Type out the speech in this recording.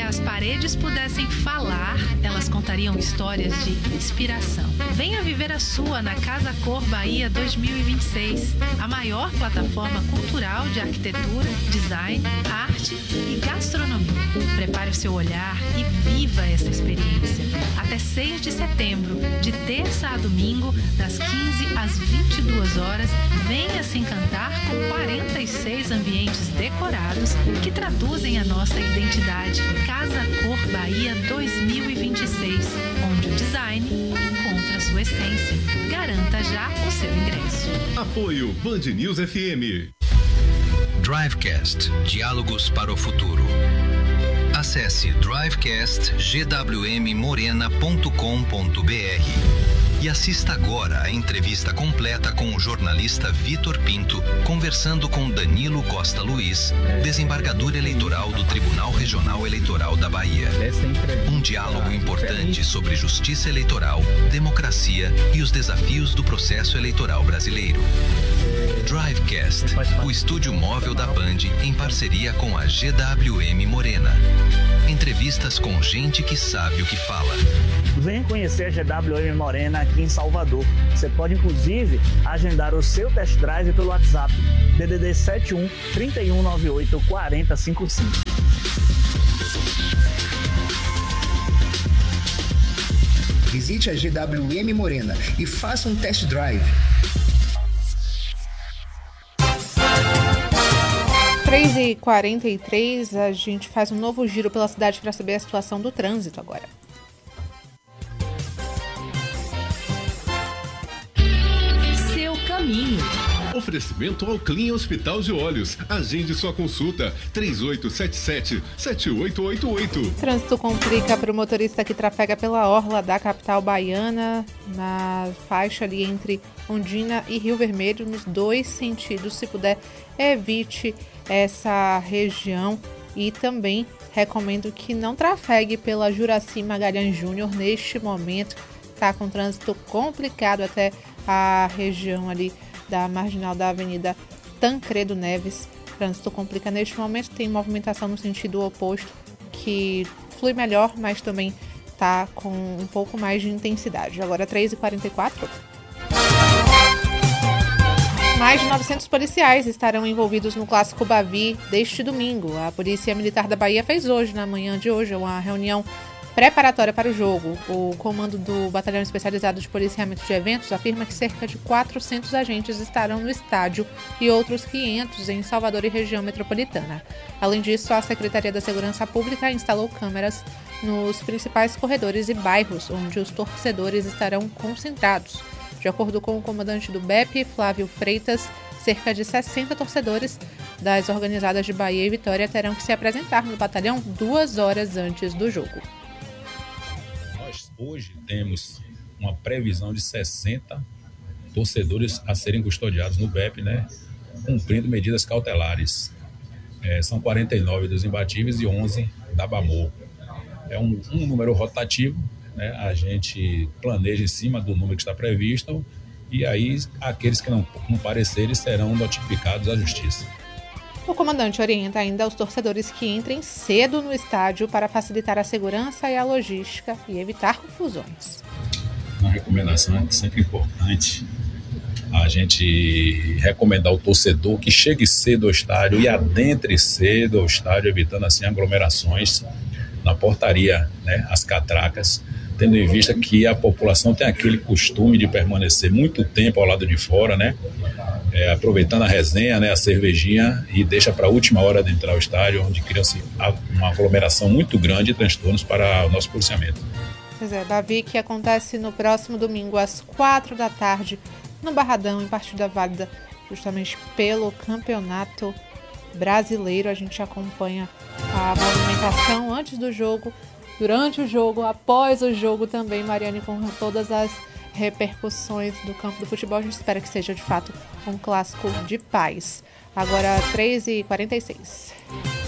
as paredes pudessem falar, elas contariam histórias de inspiração. Venha viver a sua na Casa Cor Bahia 2026, a maior plataforma cultural de arquitetura, design, arte e gastronomia. Prepare o seu olhar e viva essa experiência. Até 6 de setembro, de terça a domingo, das 15 às 22 horas, venha se encantar com 46 ambientes decorados que traduzem a nossa identidade. Casa Cor Bahia 2026, onde o design encontra sua essência. Garanta já o seu ingresso. Apoio Band News FM. Drivecast, diálogos para o futuro. Acesse drivecastgwmmorena.com.br e assista agora a entrevista completa com o jornalista Vitor Pinto, conversando com Danilo Costa Luiz, desembargador eleitoral do Tribunal Regional Eleitoral da Bahia. Um diálogo importante sobre justiça eleitoral, democracia e os desafios do processo eleitoral brasileiro. Drivecast, o estúdio móvel da Band em parceria com a GWM Morena. Entrevistas com gente que sabe o que fala. Venha conhecer a GWM Morena aqui em Salvador. Você pode, inclusive, agendar o seu test drive pelo WhatsApp DDD 71 3198 4055. Visite a GWM Morena e faça um test drive. 3h43, a gente faz um novo giro pela cidade para saber a situação do trânsito agora. Seu caminho. Oferecimento ao Clean Hospital de Olhos. Agende sua consulta 3877-7888. Trânsito complica para o motorista que trafega pela orla da capital baiana, na faixa ali entre Ondina e Rio Vermelho, nos dois sentidos. Se puder, evite essa região e também recomendo que não trafegue pela Juraci Magalhães Júnior neste momento. Está com trânsito complicado até a região ali da marginal da Avenida Tancredo Neves. Trânsito complica neste momento, tem movimentação no sentido oposto que flui melhor, mas também está com um pouco mais de intensidade. Agora 3h44. Mais de 900 policiais estarão envolvidos no Clássico Bavi deste domingo. A Polícia Militar da Bahia fez hoje, na manhã de hoje, uma reunião preparatória para o jogo. O comando do Batalhão Especializado de Policiamento de Eventos afirma que cerca de 400 agentes estarão no estádio e outros 500 em Salvador e região metropolitana. Além disso, a Secretaria da Segurança Pública instalou câmeras nos principais corredores e bairros onde os torcedores estarão concentrados. De acordo com o comandante do BEP, Flávio Freitas, cerca de 60 torcedores das organizadas de Bahia e Vitória terão que se apresentar no batalhão 2 horas antes do jogo. Nós hoje temos uma previsão de 60 torcedores a serem custodiados no BEP, né, cumprindo medidas cautelares. São 49 dos imbatíveis e 11 da BAMOR. É um número rotativo, né? A gente planeja em cima do número que está previsto e aí aqueles que não comparecerem serão notificados à Justiça. O comandante orienta ainda os torcedores que entrem cedo no estádio para facilitar a segurança e a logística e evitar confusões. Uma recomendação é sempre importante a gente recomendar ao torcedor que chegue cedo ao estádio e adentre cedo ao estádio, evitando assim aglomerações na portaria, né, as catracas, tendo em vista que a população tem aquele costume de permanecer muito tempo ao lado de fora, né, aproveitando a resenha, né, a cervejinha, e deixa para a última hora de entrar ao estádio, onde cria-se uma aglomeração muito grande e transtornos para o nosso policiamento. Pois é, Bavi, que acontece no próximo domingo às 4 da tarde, no Barradão, em partida válida justamente pelo Campeonato Brasileiro. A gente acompanha a movimentação antes do jogo, durante o jogo, após o jogo também, Mariane, com todas as repercussões do campo do futebol. A gente espera que seja de fato um clássico de paz. Agora 3h46.